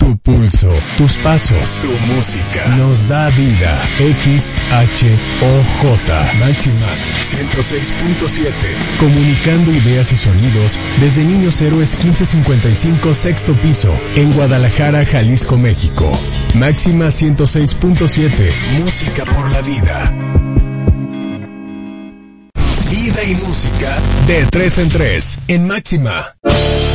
Tu pulso, tus pasos, tu música nos da vida. XHOJ Máxima 106.7. Comunicando ideas y sonidos desde Niños Héroes 1555 sexto piso en Guadalajara, Jalisco, México. Máxima 106.7. Música por la vida. Vida y música de 3 en 3 en Máxima.